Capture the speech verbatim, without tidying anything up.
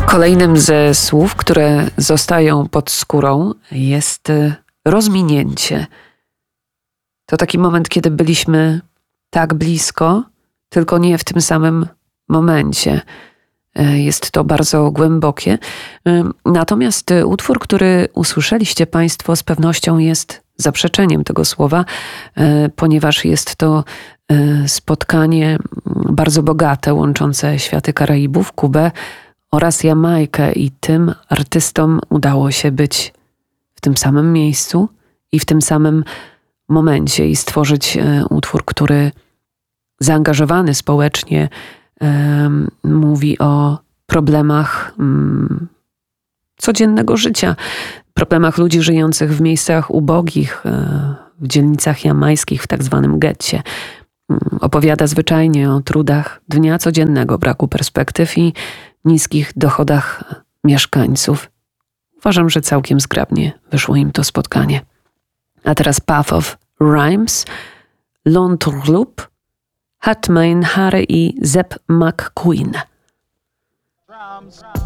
Kolejnym ze słów, które zostają pod skórą, jest rozminięcie. To taki moment, kiedy byliśmy tak blisko, tylko nie w tym samym momencie. Jest to bardzo głębokie. Natomiast utwór, który usłyszeliście Państwo, z pewnością jest zaprzeczeniem tego słowa, ponieważ jest to spotkanie bardzo bogate, łączące światy Karaibów, Kubę oraz Jamajkę, i tym artystom udało się być w tym samym miejscu i w tym samym momencie i stworzyć utwór, który zaangażowany społecznie um, mówi o problemach um, codziennego życia, problemach ludzi żyjących w miejscach ubogich, w dzielnicach jamajskich, w tak zwanym getcie. Opowiada zwyczajnie o trudach dnia codziennego, braku perspektyw i niskich dochodach mieszkańców. Uważam, że całkiem zgrabnie wyszło im to spotkanie. A teraz Path of Rhymes, Lon Turlup, Hatmain Harry i Zep McQueen. Drums.